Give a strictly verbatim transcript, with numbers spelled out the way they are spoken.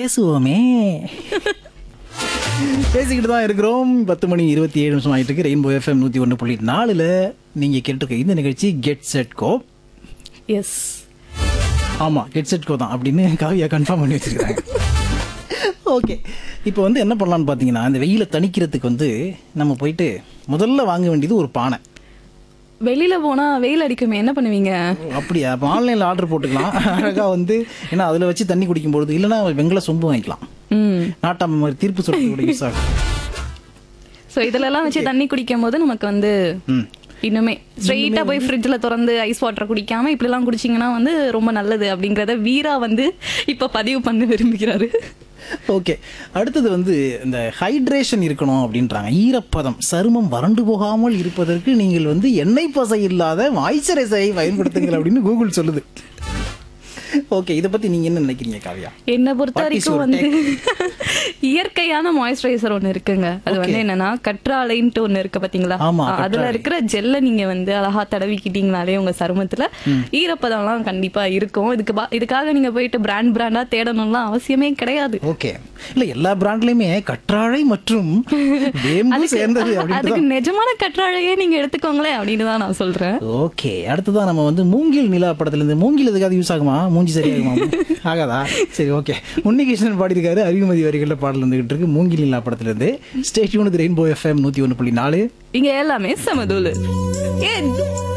பேசுவோமே. பேசிக்கிட்டு தான் இருக்கிறோம். பத்து மணி இருபத்தி ஏழு நிமிஷம் ஆகிட்டு இருக்கு. ரெயின்போ எஃப்எம் நூற்றி ஒன்று புள்ளி நாலுல நீங்கள் கேட்டுருக்க இந்த நிகழ்ச்சி கெட் செட் கோ. எஸ், ஆமாம், கெட் செட் கோ தான் அப்படின்னு காவியா கன்ஃபார்ம் பண்ணி வச்சிருக்காங்க. ஓகே, இப்போ வந்து என்ன பண்ணலான்னு பார்த்தீங்கன்னா, இந்த வெயிலை தணிக்கிறதுக்கு வந்து நம்ம போயிட்டு முதல்ல வாங்க வேண்டியது ஒரு பானை. வெளியில போனா வெயில் அடிக்குமே, என்ன பண்ணுவீங்க? அப்படியா? அப்போ ஆன்லைனில் ஆர்டர் போட்டுக்கலாம் அழகாக வந்து. ஏன்னா அதில் வச்சு தண்ணி குடிக்கும்பொழுது, இல்லைன்னா வெங்கல சொம்பு வாங்கிக்கலாம். ம் நாட்டாம மாதிரி தீர்ப்பு சொல்றது கூட யூஸ் ஆகும். ஸோ இதெல்லாம் வச்சு தண்ணி குடிக்கும் போது நமக்கு வந்து ம் இன்னுமே ஸ்ட்ரெயிட்டா போய் ஃப்ரிட்ஜில் திறந்து ஐஸ் வாட்டர் குடிக்காம இப்படிலாம் குடிச்சிங்கன்னா வந்து ரொம்ப நல்லது அப்படிங்கிறத வீரா வந்து இப்போ பதிவு பண்ண விரும்புகிறாரு. ஓகே, அடுத்தது வந்து இந்த ஹைட்ரேஷன் இருக்கணும் அப்படின்றாங்க. ஈரப்பதம், சருமம் வறண்டு போகாமல் இருப்பதற்கு நீங்கள் வந்து எண்ணெய் பசை இல்லாத மாய்ச்சரைசரை பயன்படுத்துங்கள் அப்படின்னு கூகுள் சொல்லுது. ஓகே, இதை பத்தி நீங்க என்ன நினைக்கிறீங்க காவியா? என்னை பொறுத்த வரைக்கும் வந்து இயற்கையான மாய்ஸ்சரைசர் ஒண்ணு இருக்குங்க. அது வந்து என்னன்னா கற்றாழைன்ட்டு ஒண்ணு இருக்கு பாத்தீங்களா? அதுல இருக்கிற ஜெல்ல நீங்க வந்து அழகா தடவிக்கிட்டீங்கனாலே உங்க சருமத்துல ஈரப்பதம் எல்லாம் கண்டிப்பா இருக்கும். இதுக்கு இதுக்காக நீங்க போயிட்டு பிராண்ட் பிராண்டா தேடணும்லாம் அவசியமே கிடையாது. ஓகே, இல்ல எல்லா பிராண்ட்லயுமே கற்றாழை மற்றும் வேம்பு சேர்ந்தது. அதுக்கு நிஜமான கற்றாழையே நீங்க எடுத்துக்கோங்களேன் அப்படின்னு தான் நான் சொல்றேன். ஓகே, அடுத்ததான் நம்ம வந்து மூங்கில் நிலா படத்துல இருந்து மூங்கில் எதுக்காக யூஸ் ஆகுமா? மூஞ்சி சரியாகுமா? ஆகாதா? சரி, ஓகே. உன்னிகிருஷ்ணன் பாடியிருக்காரு, அறிவுமதி வரிகள்ல பாடல் வந்துகிட்டு இருக்கு மூங்கில் நிலா படத்துல இருந்து. Stay tuned with rainbow FM நூத்தி ஒன்று புள்ளி நாலு. இங்க எல்லாமே சமதூளு.